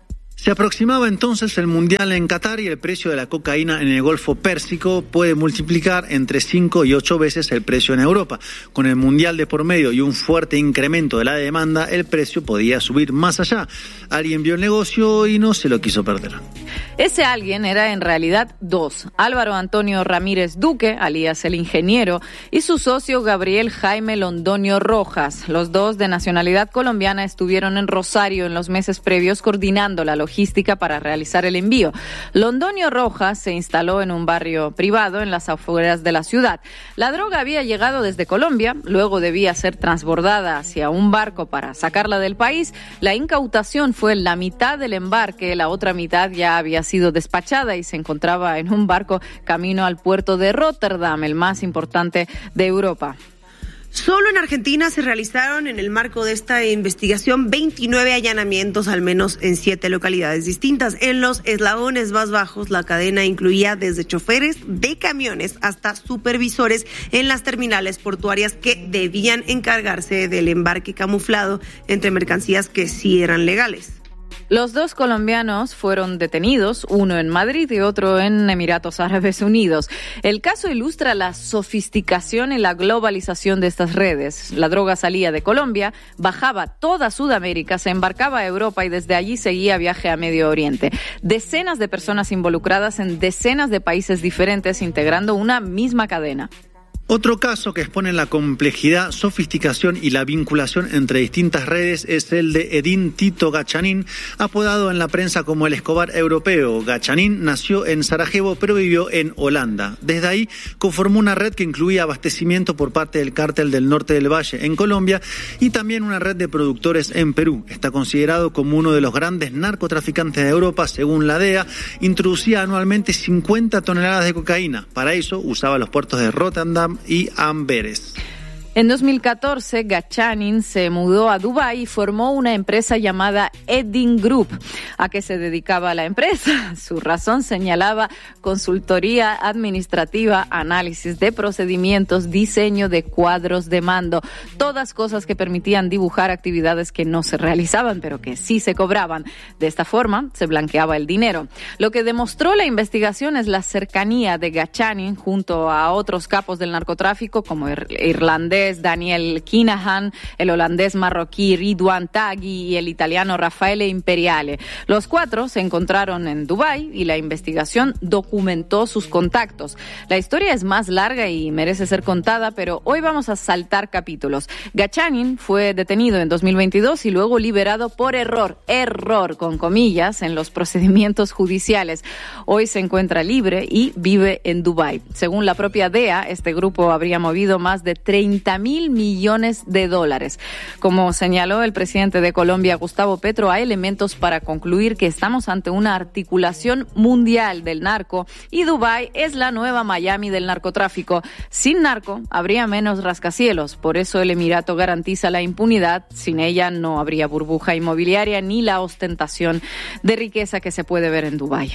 Se aproximaba entonces el Mundial en Qatar y el precio de la cocaína en el Golfo Pérsico puede multiplicar entre cinco y ocho veces el precio en Europa. Con el Mundial de por medio y un fuerte incremento de la demanda, el precio podía subir más allá. Alguien vio el negocio y no se lo quiso perder. Ese alguien era en realidad dos: Álvaro Antonio Ramírez Duque, alias el ingeniero, y su socio Gabriel Jaime Londoño Rojas. Los dos, de nacionalidad colombiana, estuvieron en Rosario en los meses previos coordinando la logística para realizar el envío. Londoño Rojas se instaló en un barrio privado en las afueras de la ciudad. La droga había llegado desde Colombia, luego debía ser transbordada hacia un barco para sacarla del país. La incautación fue la mitad del embarque, la otra mitad ya había sido despachada y se encontraba en un barco camino al puerto de Rotterdam, el más importante de Europa. Solo en Argentina se realizaron en el marco de esta investigación veintinueve allanamientos, al menos en siete localidades distintas. En los eslabones más bajos, la cadena incluía desde choferes de camiones hasta supervisores en las terminales portuarias que debían encargarse del embarque camuflado entre mercancías que sí eran legales. Los dos colombianos fueron detenidos, uno en Madrid y otro en Emiratos Árabes Unidos. El caso ilustra la sofisticación y la globalización de estas redes. La droga salía de Colombia, bajaba toda Sudamérica, se embarcaba a Europa y desde allí seguía viaje a Medio Oriente. Decenas de personas involucradas en decenas de países diferentes, integrando una misma cadena. Otro caso que expone la complejidad, sofisticación y la vinculación entre distintas redes es el de Edín Tito Gachanin, apodado en la prensa como el Escobar europeo. Gachanin nació en Sarajevo pero vivió en Holanda. Desde ahí conformó una red que incluía abastecimiento por parte del Cártel del Norte del Valle en Colombia y también una red de productores en Perú. Está considerado como uno de los grandes narcotraficantes de Europa, según la D E A. Introducía anualmente cincuenta toneladas de cocaína. Para eso usaba los puertos de Rotterdam y Amberes. En dos mil catorce, Gachanin se mudó a Dubái y formó una empresa llamada Edin Group. ¿A qué se dedicaba la empresa? Su razón señalaba consultoría administrativa, análisis de procedimientos, diseño de cuadros de mando, todas cosas que permitían dibujar actividades que no se realizaban, pero que sí se cobraban. De esta forma, se blanqueaba el dinero. Lo que demostró la investigación es la cercanía de Gachanin junto a otros capos del narcotráfico como el irlandés Daniel Kinahan, el holandés marroquí Ridwan Taghi y el italiano Raffaele Imperiale. Los cuatro se encontraron en Dubái y la investigación documentó sus contactos. La historia es más larga y merece ser contada, pero hoy vamos a saltar capítulos. Gachanin fue detenido en dos mil veintidós y luego liberado por error, error con comillas, en los procedimientos judiciales. Hoy se encuentra libre y vive en Dubái. Según la propia D E A, este grupo habría movido más de treinta mil millones de dólares. Como señaló el presidente de Colombia, Gustavo Petro, hay elementos para concluir que estamos ante una articulación mundial del narco y Dubái es la nueva Miami del narcotráfico. Sin narco habría menos rascacielos, por eso el Emirato garantiza la impunidad. Sin ella no habría burbuja inmobiliaria ni la ostentación de riqueza que se puede ver en Dubái.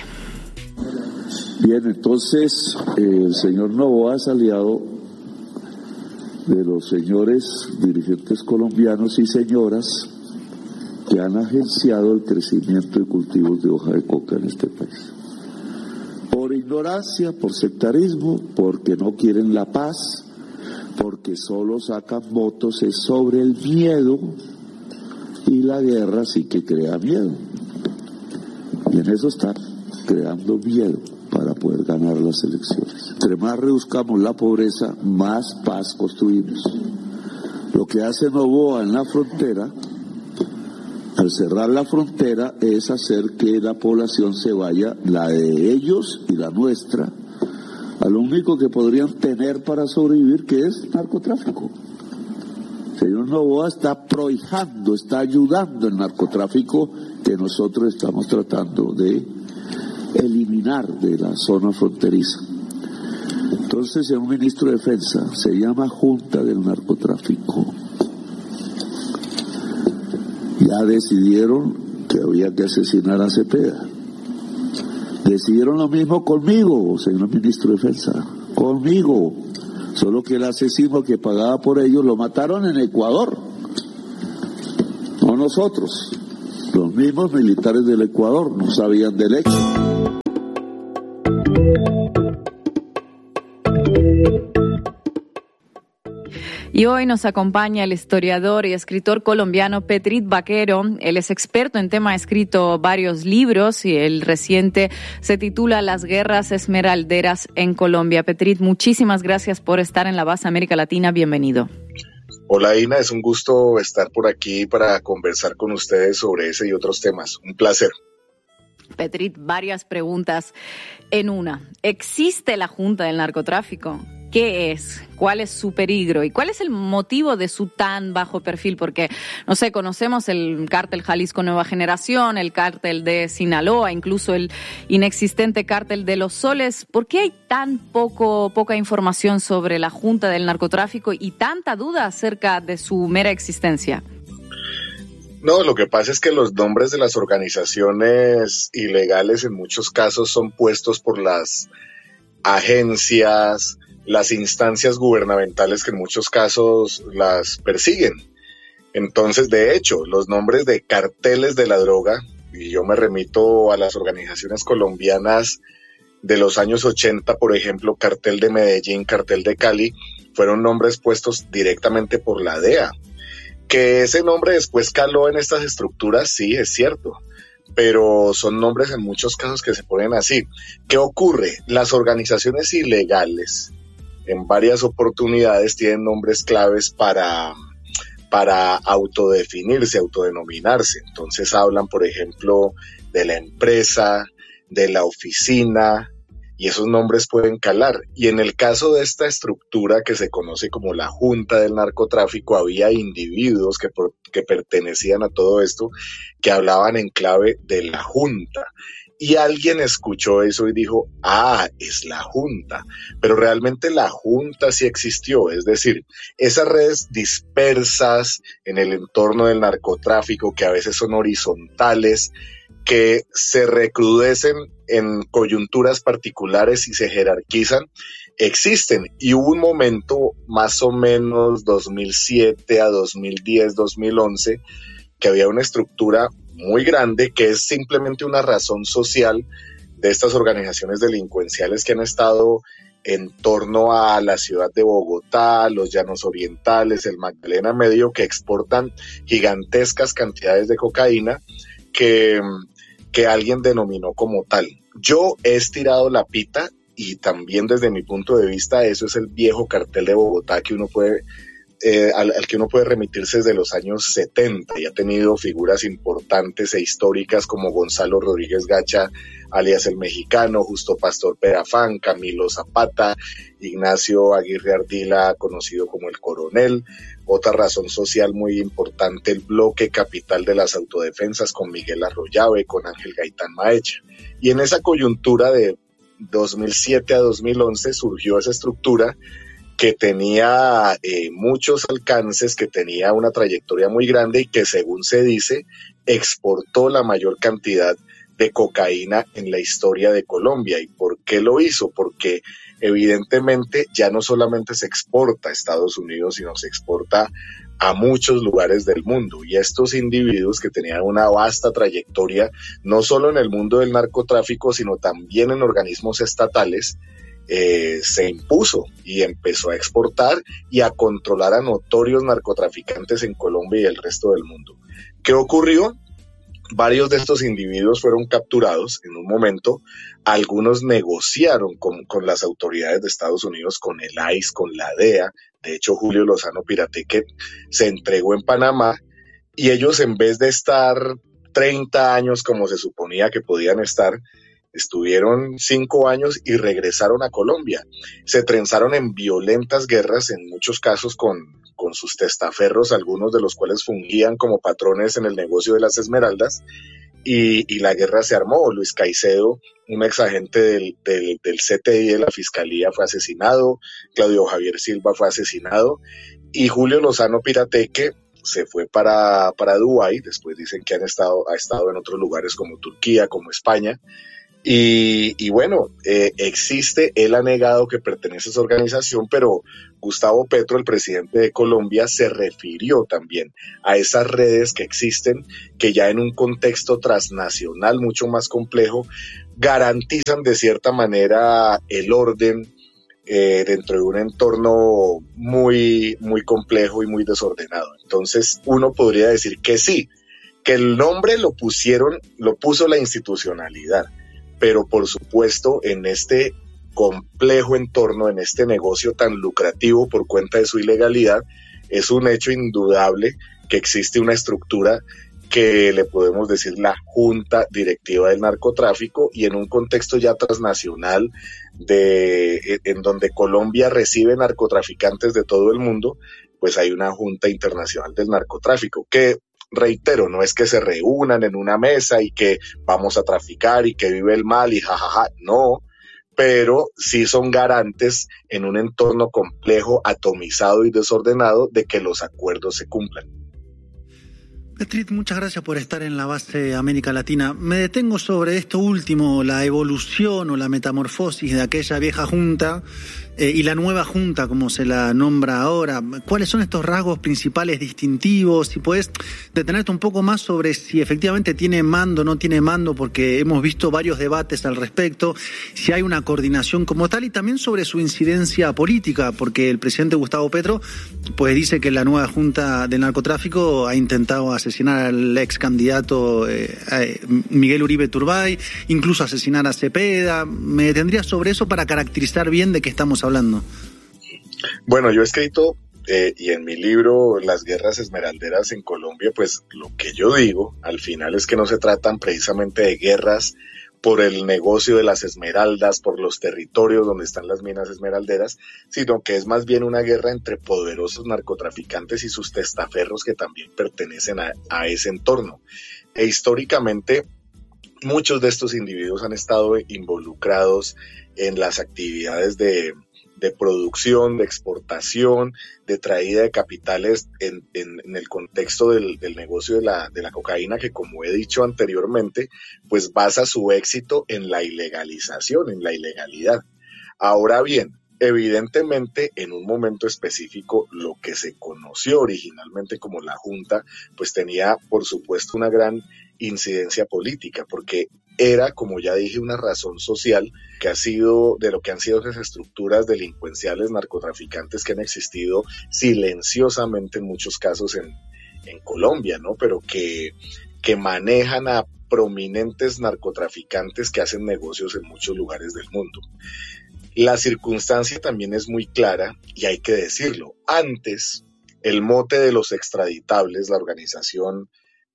Bien, entonces el señor Noboa es aliado de los señores dirigentes colombianos y señoras que han agenciado el crecimiento de cultivos de hoja de coca en este país. Por ignorancia, por sectarismo, porque no quieren la paz, porque solo sacan votos es sobre el miedo y la guerra sí que crea miedo. Y en eso están, creando miedo para poder ganar las elecciones. Entre más reduzcamos la pobreza, más paz construimos. Lo que hace Noboa en la frontera, al cerrar la frontera, es hacer que la población se vaya, la de ellos y la nuestra, a lo único que podrían tener para sobrevivir, que es narcotráfico. El señor Noboa está prohijando, está ayudando el narcotráfico que nosotros estamos tratando de eliminar de la zona fronteriza. Entonces, en un ministro de Defensa se llama Junta del Narcotráfico. Ya decidieron que había que asesinar a Cepeda. Decidieron lo mismo conmigo, señor ministro de Defensa, conmigo. Solo que el asesino que pagaba por ellos lo mataron en Ecuador, no nosotros. Los mismos militares del Ecuador no sabían del hecho. Y hoy nos acompaña el historiador y escritor colombiano Petrit Vaquero. Él es experto en tema, ha escrito varios libros y el reciente se titula Las guerras esmeralderas en Colombia. Petrit, muchísimas gracias por estar en La Base América Latina. Bienvenido. Hola Ina, es un gusto estar por aquí para conversar con ustedes sobre ese y otros temas. Un placer. Petrit, varias preguntas en una. ¿Existe la Junta del Narcotráfico? ¿Qué es? ¿Cuál es su peligro? ¿Y cuál es el motivo de su tan bajo perfil? Porque, no sé, conocemos el cártel Jalisco Nueva Generación, el cártel de Sinaloa, incluso el inexistente cártel de Los Soles. ¿Por qué hay tan poco, poca información sobre la Junta del Narcotráfico y tanta duda acerca de su mera existencia? No, lo que pasa es que los nombres de las organizaciones ilegales en muchos casos son puestos por las agencias, las instancias gubernamentales que en muchos casos las persiguen. Entonces, de hecho, los nombres de carteles de la droga, y yo me remito a las organizaciones colombianas de los años ochenta, por ejemplo, Cartel de Medellín, Cartel de Cali, fueron nombres puestos directamente por la D E A. Que ese nombre después caló en estas estructuras, sí, es cierto, pero son nombres en muchos casos que se ponen así. ¿Qué ocurre? Las organizaciones ilegales en varias oportunidades tienen nombres claves para, para autodefinirse, autodenominarse. Entonces hablan, por ejemplo, de la empresa, de la oficina, y esos nombres pueden calar. Y en el caso de esta estructura que se conoce como la Junta del Narcotráfico, había individuos que, por, que pertenecían a todo esto, que hablaban en clave de la Junta. Y alguien escuchó eso y dijo, ah, es la Junta. Pero realmente la Junta sí existió, es decir, esas redes dispersas en el entorno del narcotráfico, que a veces son horizontales, que se recrudecen en coyunturas particulares y se jerarquizan, existen. Y hubo un momento, más o menos dos mil siete a dos mil diez, dos mil once, que había una estructura muy grande que es simplemente una razón social de estas organizaciones delincuenciales que han estado en torno a la ciudad de Bogotá, los Llanos Orientales, el Magdalena Medio, que exportan gigantescas cantidades de cocaína que, que alguien denominó como tal. Yo he estirado la pita y también desde mi punto de vista eso es el viejo cartel de Bogotá que uno puede Eh, al, al que uno puede remitirse desde los años setenta y ha tenido figuras importantes e históricas como Gonzalo Rodríguez Gacha, alias el Mexicano, Justo Pastor Perafán, Camilo Zapata, Ignacio Aguirre Ardila, conocido como el Coronel. Otra razón social muy importante, el Bloque Capital de las Autodefensas con Miguel Arroyave, con Ángel Gaitán Maecha. Y en esa coyuntura de dos mil siete a dos mil once surgió esa estructura que tenía eh, muchos alcances, que tenía una trayectoria muy grande y que, según se dice, exportó la mayor cantidad de cocaína en la historia de Colombia. ¿Y por qué lo hizo? Porque evidentemente ya no solamente se exporta a Estados Unidos, sino se exporta a muchos lugares del mundo. Y estos individuos que tenían una vasta trayectoria, no solo en el mundo del narcotráfico, sino también en organismos estatales, Eh, se impuso y empezó a exportar y a controlar a notorios narcotraficantes en Colombia y el resto del mundo. ¿Qué ocurrió? Varios de estos individuos fueron capturados en un momento, algunos negociaron con, con las autoridades de Estados Unidos, con el I C E, con la D E A, de hecho Julio Lozano Pirateque se entregó en Panamá y ellos, en vez de estar treinta años como se suponía que podían estar, estuvieron cinco años y regresaron a Colombia. Se trenzaron en violentas guerras, en muchos casos con, con sus testaferros, algunos de los cuales fungían como patrones en el negocio de las esmeraldas, y, y la guerra se armó. Luis Caicedo, un exagente del, del, del C T I de la Fiscalía, fue asesinado, Claudio Javier Silva fue asesinado, y Julio Lozano Pirateque se fue para, para Dubái. Después dicen que han estado, ha estado en otros lugares como Turquía, como España, Y, y bueno, eh, existe, él ha negado que pertenece a esa organización, pero Gustavo Petro, el presidente de Colombia, se refirió también a esas redes que existen, que ya en un contexto transnacional mucho más complejo, garantizan de cierta manera el orden eh, dentro de un entorno muy, muy complejo y muy desordenado. Entonces, uno podría decir que sí, que el nombre lo pusieron, lo puso la institucionalidad, pero por supuesto en este complejo entorno, en este negocio tan lucrativo por cuenta de su ilegalidad, es un hecho indudable que existe una estructura que le podemos decir la Junta Directiva del Narcotráfico, y en un contexto ya transnacional de, en donde Colombia recibe narcotraficantes de todo el mundo, pues hay una Junta Internacional del Narcotráfico que, reitero, no es que se reúnan en una mesa y que vamos a traficar y que vive el mal y jajaja, no, pero sí son garantes en un entorno complejo, atomizado y desordenado de que los acuerdos se cumplan. Beatriz, muchas gracias por estar en la base América Latina. Me detengo sobre esto último, la evolución o la metamorfosis de aquella vieja junta eh, y la nueva junta, como se la nombra ahora. ¿Cuáles son estos rasgos principales distintivos? Si puedes detenerte un poco más sobre si efectivamente tiene mando o no tiene mando, porque hemos visto varios debates al respecto, si hay una coordinación como tal, y también sobre su incidencia política, porque el presidente Gustavo Petro pues dice que la nueva junta del narcotráfico ha intentado asesinar al ex candidato eh, eh, Miguel Uribe Turbay, incluso asesinar a Cepeda. ¿Me detendría sobre eso para caracterizar bien de qué estamos hablando? Bueno, yo he escrito eh, y en mi libro Las guerras esmeralderas en Colombia, pues lo que yo digo al final es que no se tratan precisamente de guerras por el negocio de las esmeraldas, por los territorios donde están las minas esmeralderas, sino que es más bien una guerra entre poderosos narcotraficantes y sus testaferros que también pertenecen a, a ese entorno. E históricamente, muchos de estos individuos han estado involucrados en las actividades de, de producción, de exportación, de traída de capitales en, en, en el contexto del, del negocio de la, de la cocaína, que, como he dicho anteriormente, pues basa su éxito en la ilegalización, en la ilegalidad. Ahora bien, evidentemente, en un momento específico, lo que se conoció originalmente como la Junta, pues tenía, por supuesto, una gran incidencia política, porque era, como ya dije, una razón social que ha sido de lo que han sido esas estructuras delincuenciales narcotraficantes que han existido silenciosamente en muchos casos en, en Colombia, ¿no? Pero que, que manejan a prominentes narcotraficantes que hacen negocios en muchos lugares del mundo. La circunstancia también es muy clara y hay que decirlo. Antes, el mote de los extraditables, la organización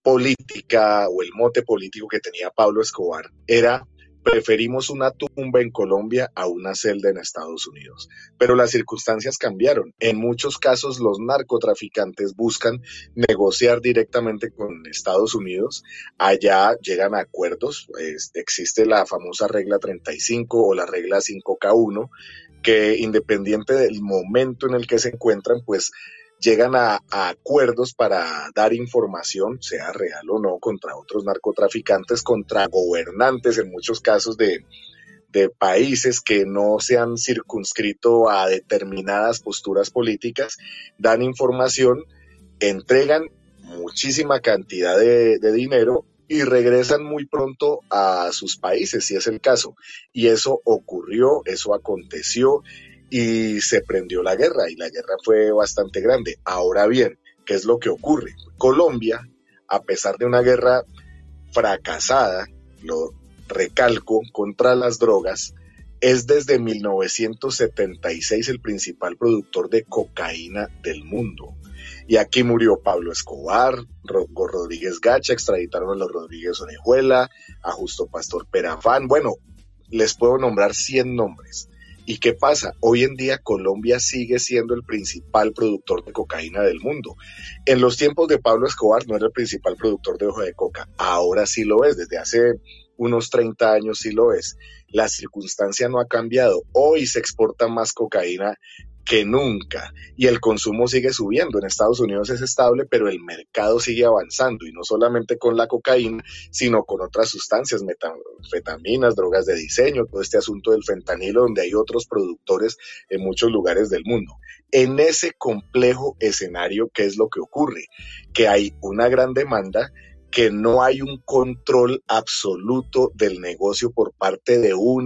política o el mote político que tenía Pablo Escobar era: preferimos una tumba en Colombia a una celda en Estados Unidos. Pero las circunstancias cambiaron. En muchos casos los narcotraficantes buscan negociar directamente con Estados Unidos. Allá llegan a acuerdos. Pues, existe la famosa regla treinta y cinco o la regla cinco K uno, que independiente del momento en el que se encuentran, pues llegan a, a acuerdos para dar información, sea real o no, contra otros narcotraficantes, contra gobernantes en muchos casos de, de países que no se han circunscrito a determinadas posturas políticas, dan información, entregan muchísima cantidad de, de dinero y regresan muy pronto a sus países, si es el caso. Y eso ocurrió, eso aconteció, y se prendió la guerra, y la guerra fue bastante grande. Ahora bien, ¿qué es lo que ocurre? Colombia, a pesar de una guerra fracasada, lo recalco, contra las drogas, es desde mil novecientos setenta y seis el principal productor de cocaína del mundo. Y aquí murió Pablo Escobar, Rodríguez Gacha, extraditaron a los Rodríguez Orejuela, a Justo Pastor Perafán. Bueno, les puedo nombrar cien nombres. ¿Y qué pasa? Hoy en día Colombia sigue siendo el principal productor de cocaína del mundo. En los tiempos de Pablo Escobar no era el principal productor de hoja de coca. Ahora sí lo es, desde hace unos treinta años sí lo es. La circunstancia no ha cambiado. Hoy se exporta más cocaína que nunca, y el consumo sigue subiendo. En Estados Unidos es estable, pero el mercado sigue avanzando, y no solamente con la cocaína, sino con otras sustancias, metanfetaminas, drogas de diseño, todo este asunto del fentanilo, donde hay otros productores en muchos lugares del mundo. En ese complejo escenario, ¿qué es lo que ocurre? Que hay una gran demanda, que no hay un control absoluto del negocio por parte de una